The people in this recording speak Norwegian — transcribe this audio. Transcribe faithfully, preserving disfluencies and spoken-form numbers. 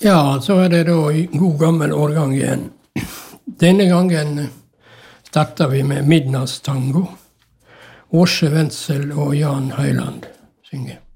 Ja, så er det da i god gammel årgang igjen. Denne gangen starter vi med midnattstango. Åse Wendsel og Jan Høyland synger.